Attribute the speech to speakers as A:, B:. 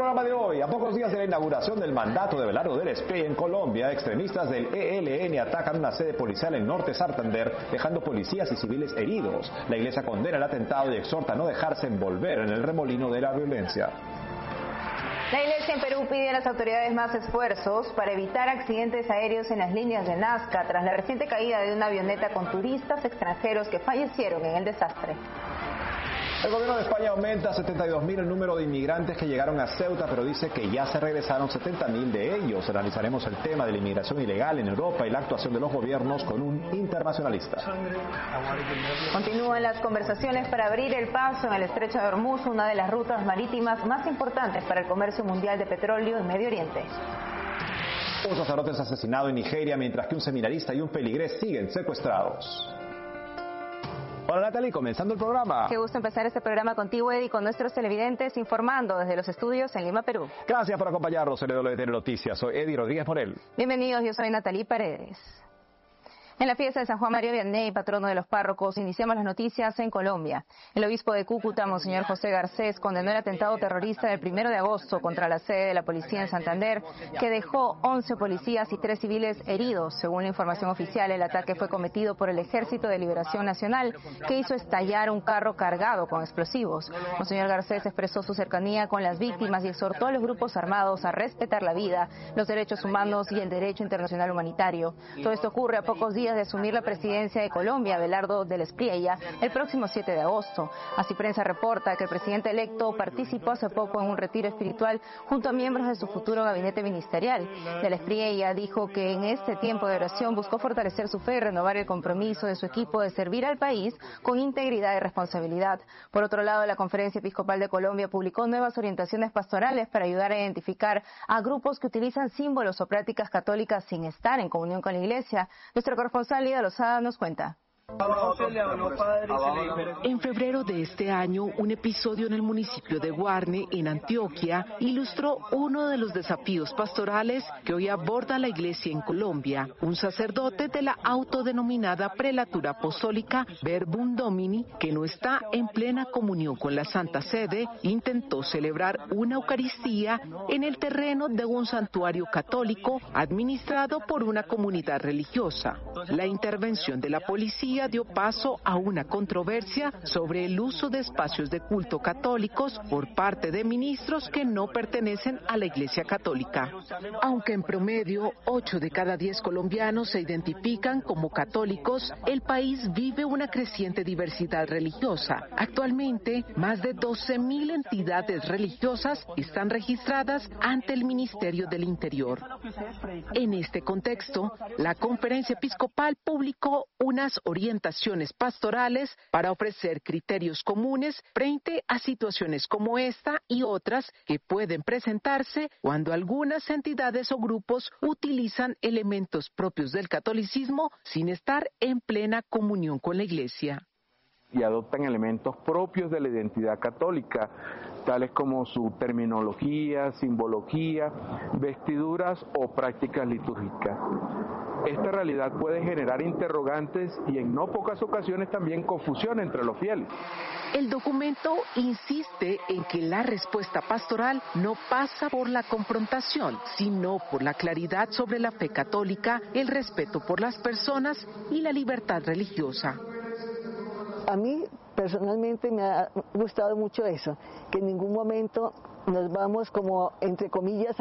A: programa de hoy. A pocos días de la inauguración del mandato de Abelardo del Espriella en Colombia, extremistas del ELN atacan una sede policial en Norte Santander, dejando policías y civiles heridos. La iglesia condena el atentado y exhorta a no dejarse envolver en el remolino de la violencia.
B: La Iglesia en Perú pide a las autoridades más esfuerzos para evitar accidentes aéreos en las líneas de Nazca tras la reciente caída de una avioneta con turistas extranjeros que fallecieron en el desastre.
A: El gobierno de España aumenta a 72.000 el número de inmigrantes que llegaron a Ceuta, pero dice que ya se regresaron 70.000 de ellos. Analizaremos el tema de la inmigración ilegal en Europa y la actuación de los gobiernos con un internacionalista.
B: Continúan las conversaciones para abrir el paso en el Estrecho de Hormuz, una de las rutas marítimas más importantes para el comercio mundial de petróleo en Medio Oriente.
A: Un sacerdote es asesinado en Nigeria, mientras que un seminarista y un peligrés siguen secuestrados. Hola Natalie, comenzando el programa.
B: Qué gusto empezar este programa contigo, Eddie, con nuestros televidentes, informando desde los estudios en Lima, Perú.
A: Gracias por acompañarnos en WTN Noticias. Soy Eddie Rodríguez Morel.
B: Bienvenidos, yo soy Natalie Paredes. En la fiesta de San Juan María Vianney, patrono de los párrocos, iniciamos las noticias en Colombia. El obispo de Cúcuta, Monseñor José Garcés, condenó el atentado terrorista del 1 de agosto contra la sede de la policía en Santander, que dejó 11 policías y 3 civiles heridos. Según la información oficial, el ataque fue cometido por el Ejército de Liberación Nacional, que hizo estallar un carro cargado con explosivos. Monseñor Garcés expresó su cercanía con las víctimas y exhortó a los grupos armados a respetar la vida, los derechos humanos y el derecho internacional humanitario. Todo esto ocurre a pocos días de asumir la presidencia de Colombia, Abelardo del Espriella, el próximo 7 de agosto. Así Prensa reporta que el presidente electo participó hace poco en un retiro espiritual junto a miembros de su futuro gabinete ministerial. Del Espriella dijo que en este tiempo de oración buscó fortalecer su fe y renovar el compromiso de su equipo de servir al país con integridad y responsabilidad. Por otro lado, la Conferencia Episcopal de Colombia publicó nuevas orientaciones pastorales para ayudar a identificar a grupos que utilizan símbolos o prácticas católicas sin estar en comunión con la Iglesia. Nuestro corresponsal Lida Lozada nos cuenta.
C: En febrero de este año, un episodio en el municipio de Guarne, en Antioquia, ilustró uno de los desafíos pastorales que hoy aborda la Iglesia en Colombia. Un sacerdote de la autodenominada prelatura apostólica Verbum Domini, que no está en plena comunión con la Santa Sede, intentó celebrar una Eucaristía en el terreno de un santuario católico administrado por una comunidad religiosa. La intervención de la policía dio paso a una controversia sobre el uso de espacios de culto católicos por parte de ministros que no pertenecen a la Iglesia Católica. Aunque en promedio 8 de cada 10 colombianos se identifican como católicos, el país vive una creciente diversidad religiosa. Actualmente, más de 12.000 entidades religiosas están registradas ante el Ministerio del Interior. En este contexto, la Conferencia Episcopal publicó unas orientaciones pastorales para ofrecer criterios comunes frente a situaciones como esta y otras que pueden presentarse cuando algunas entidades o grupos utilizan elementos propios del catolicismo sin estar en plena comunión con la Iglesia.
D: Y adoptan elementos propios de la identidad católica, tales como su terminología, simbología, vestiduras o prácticas litúrgicas. Esta realidad puede generar interrogantes y en no pocas ocasiones también confusión entre los fieles.
C: El documento insiste en que la respuesta pastoral no pasa por la confrontación, sino por la claridad sobre la fe católica, el respeto por las personas y la libertad religiosa.
E: A mí personalmente me ha gustado mucho eso, que en ningún momento nos vamos como, entre comillas,